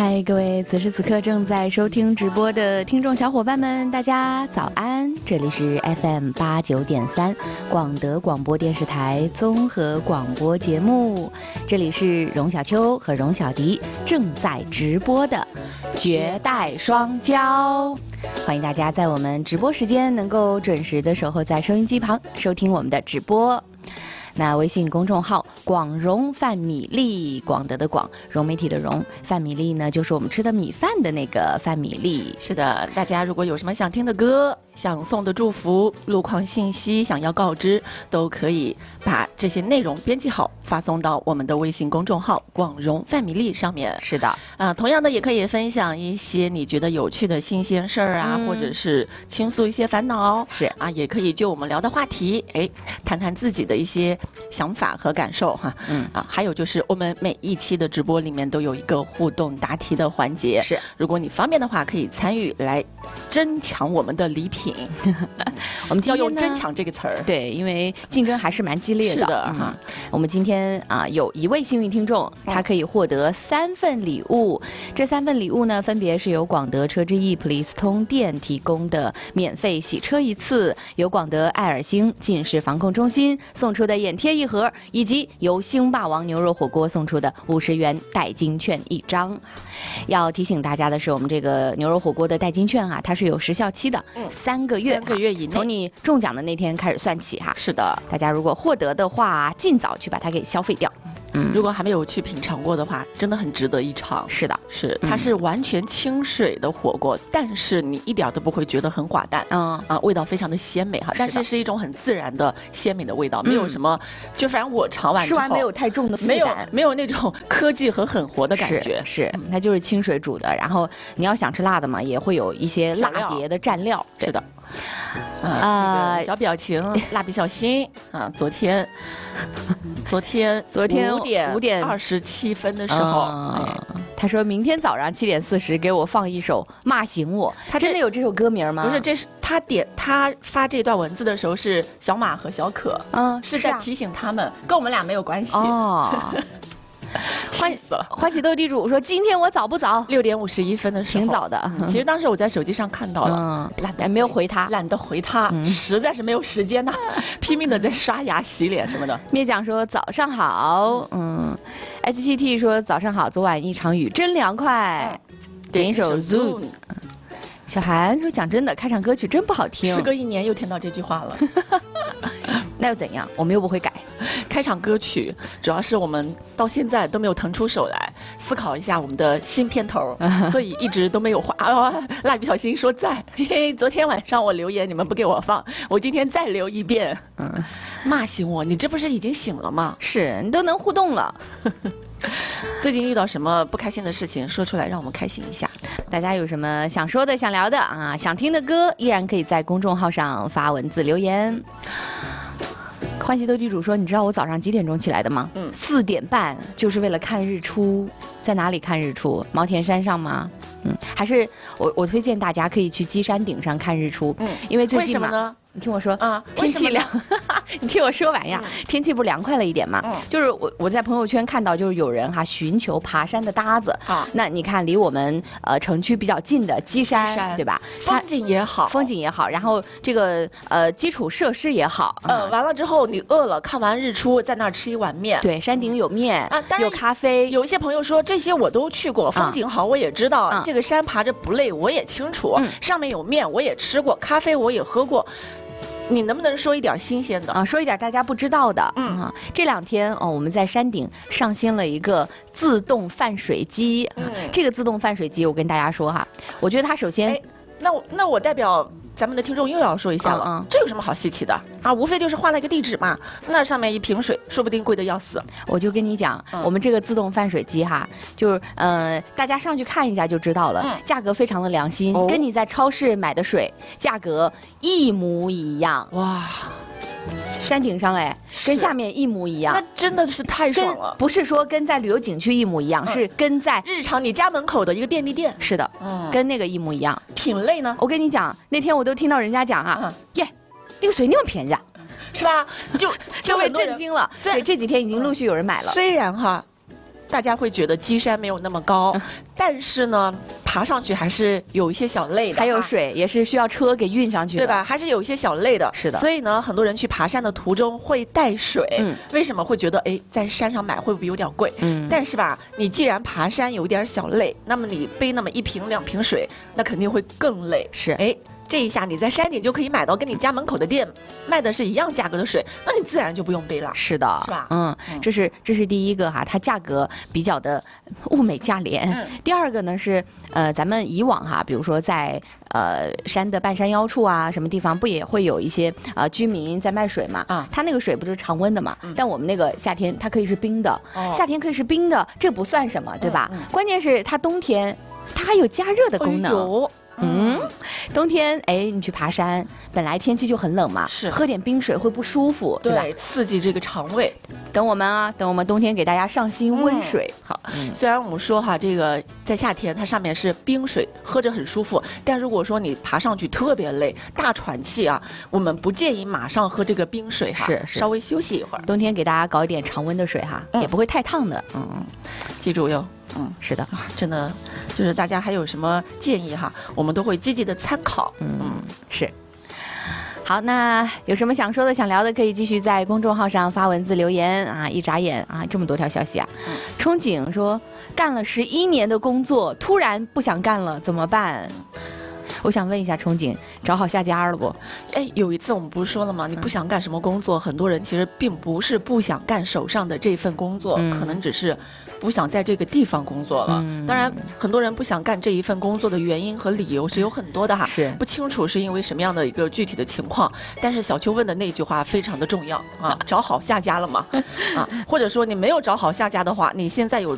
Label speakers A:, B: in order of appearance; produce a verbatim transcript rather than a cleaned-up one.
A: 嗨，各位此时此刻正在收听直播的听众小伙伴们，大家早安！这里是 F M 八九点三广德广播电视台综合广播节目，这里是荣小秋和荣小迪正在直播的绝代双骄。欢迎大家在我们直播时间能够准时的守候在收音机旁收听我们的直播。那微信公众号广荣饭米粒，广德的广，融媒体的融，饭米粒呢就是我们吃的米饭的那个饭米粒。
B: 是的，大家如果有什么想听的歌、想送的祝福、路况信息想要告知，都可以把这些内容编辑好发送到我们的微信公众号广荣饭米粒上面。
A: 是的啊、
B: 呃，同样的也可以分享一些你觉得有趣的新鲜事儿啊、嗯、或者是倾诉一些烦恼，
A: 是
B: 啊，也可以就我们聊的话题，哎，谈谈自己的一些想法和感受哈。嗯啊，还有就是我们每一期的直播里面都有一个互动答题的环节，
A: 是，
B: 如果你方便的话可以参与来争抢我们的礼品。
A: 我们
B: 要用争抢这个词儿，
A: 对，因为竞争还是蛮激烈的。
B: 是的哈、
A: 嗯，我们今天啊有一位幸运听众，他可以获得三份礼物。这三份礼物呢，分别是由广德车之翼普利司通店提供的免费洗车一次，由广德爱尔星近视防控中心送出的眼贴一盒，以及由星霸王牛肉火锅送出的五十元代金券一张。要提醒大家的是，我们这个牛肉火锅的代金券啊，它是有时效期的，嗯、三个月，
B: 三个月以内，
A: 从你中奖的那天开始算起哈。
B: 是的，
A: 大家如果获得的话，尽早去把它给消费掉。
B: 嗯，如果还没有去品尝过的话，真的很值得一尝。
A: 是的，
B: 是，它是完全清水的火锅，嗯、但是你一点都不会觉得很寡淡，嗯啊，味道非常的鲜美哈。但是是一种很自然的鲜美的味道，嗯、没有什么，就反正我尝完
A: 吃完没有太重的负担，
B: 没有没有那种科技和狠活的感觉，
A: 是，是它就是清水煮的。然后你要想吃辣的嘛，也会有一些辣碟的蘸料。
B: 是的。啊、呃，这个小表情，蜡笔小新啊，昨天，昨天，
A: 昨天
B: 五点
A: 五点
B: 二十七分的时候，
A: 嗯哎、他说明天早上七点四十给我放一首《骂醒我》，他真的有这首歌名吗？
B: 不是，这是他点他发这段文字的时候是小马和小可，嗯，是在提醒他们，啊、跟我们俩没有关系哦。
A: 欢欢喜斗地主说：“今天我早不早？
B: 六点五十一分的时候，
A: 挺早的。
B: 嗯、其实当时我在手机上看到了，
A: 懒、嗯、没有回他，
B: 懒得回他，嗯、实在是没有时间呐，拼命的在刷牙、洗脸什么的。”
A: 灭酱说：“早上好。”嗯 ，H T T 说：“早上好，昨晚一场雨真凉快。”点一首 Zoom。小韩说：“讲真的，开场歌曲真不好听。”
B: 时隔一年又听到这句话了。
A: 那又怎样？我们又不会改。
B: 开场歌曲主要是我们到现在都没有腾出手来思考一下我们的新片头，所以一直都没有画。啊、蜡笔小新说在，嘿嘿，昨天晚上我留言你们不给我放，我今天再留一遍。嗯，骂醒我，你这不是已经醒了吗？
A: 是你都能互动了。
B: 最近遇到什么不开心的事情，说出来让我们开心一下。
A: 大家有什么想说的、想聊的啊？想听的歌，依然可以在公众号上发文字留言。欢喜斗地主说：“你知道我早上几点钟起来的吗？嗯，四点半，就是为了看日出。在哪里看日出？毛田山上吗？嗯，还是我我推荐大家可以去鸡山顶上看日出。嗯，因为最近嘛，
B: 为什么呢？
A: 你听我说啊，天气凉，你听我说完呀。嗯、天气不凉快了一点嘛？嗯，就是我我在朋友圈看到，就是有人哈寻求爬山的搭子啊。那你看，离我们呃城区比较近的鸡山，山对吧？
B: 风景也好，
A: 风景也好，然后这个呃基础设施也好。
B: 呃，完了之后你饿了，看完日出，在那儿吃一碗面。
A: 对，山顶有面啊，有咖啡。
B: 有一些朋友说这些我都去过，风景好我也知道，啊、这个山爬着不累我也清楚，嗯、上面有面我也吃过，咖啡我也喝过。你能不能说一点新鲜的
A: 啊？说一点大家不知道的。嗯，啊、这两天哦，我们在山顶上新了一个自动泛水机。嗯，这个自动泛水机，我跟大家说哈，我觉得它首先，
B: 那我那我代表咱们的听众又要说一下了，嗯嗯、这有什么好稀奇的啊？无非就是换了一个地址嘛，那上面一瓶水，说不定贵得要死。
A: 我就跟你讲，嗯、我们这个自动泛水机哈，就是呃，大家上去看一下就知道了，嗯、价格非常的良心，哦、跟你在超市买的水价格一模一样。哇！山顶上哎，跟下面一模一样，
B: 那真的是太爽了。
A: 不是说跟在旅游景区一模一样，嗯、是跟在
B: 日常你家门口的一个便利店。
A: 是的，嗯，跟那个一模一样。
B: 品类呢？
A: 我跟你讲，那天我都听到人家讲啊，耶、嗯，那个水那么便宜啊，
B: 是吧？就
A: 就被震惊了。对，这几天已经陆续有人买了。
B: 虽然哈。 大家会觉得基山没有那么高，但是呢，爬上去还是有一些小累的，
A: 还有水也是需要车给运上去的，
B: 对吧？还是有一些小累的。
A: 是的，
B: 所以呢，很多人去爬山的途中会带水。
A: 嗯，
B: 为什么会觉得哎，在山上买会不会有点贵？嗯，但是吧，你既然爬山有点小累，那么你背那么一瓶两瓶水，那肯定会更累。
A: 是，
B: 哎。这一下你在山顶就可以买到跟你家门口的店卖的是一样价格的水，那你自然就不用背了。
A: 是的，
B: 是吧？
A: 嗯，这是这是第一个哈，它价格比较的物美价廉。嗯、第二个呢是呃，咱们以往哈，比如说在呃山的半山腰处啊，什么地方不也会有一些呃居民在卖水嘛？啊、嗯，它那个水不是常温的嘛？嗯、但我们那个夏天它可以是冰的，哦、夏天可以是冰的，这不算什么，对吧？嗯嗯、关键是它冬天它还有加热的功能。
B: 有。
A: 嗯，冬天哎，你去爬山，本来天气就很冷嘛，
B: 是
A: 喝点冰水会不舒服，对吧？
B: 刺激这个肠胃。
A: 等我们啊，等我们冬天给大家上新温水。
B: 嗯、好，嗯、虽然我们说哈，这个在夏天它上面是冰水，喝着很舒服，但如果说你爬上去特别累，大喘气啊，我们不建议马上喝这个冰水哈，
A: 是是，
B: 稍微休息一会儿。
A: 冬天给大家搞一点常温的水哈，嗯、也不会太烫的。嗯嗯，
B: 记住哟。
A: 嗯，是的，
B: 真的，就是大家还有什么建议哈，我们都会积极的参考。
A: 嗯，嗯是。好，那有什么想说的、想聊的，可以继续在公众号上发文字留言啊！一眨眼啊，这么多条消息啊！嗯、憧憬说，干了十一年的工作，突然不想干了，怎么办？我想问一下憧憬，找好下家了不？
B: 哎，有一次我们不是说了吗？你不想干什么工作，嗯、很多人其实并不是不想干手上的这份工作，嗯、可能只是不想在这个地方工作了。嗯、当然，很多人不想干这一份工作的原因和理由是有很多的哈，
A: 是
B: 不清楚是因为什么样的一个具体的情况。但是小秋问的那句话非常的重要啊，找好下家了吗？啊，或者说你没有找好下家的话，你现在有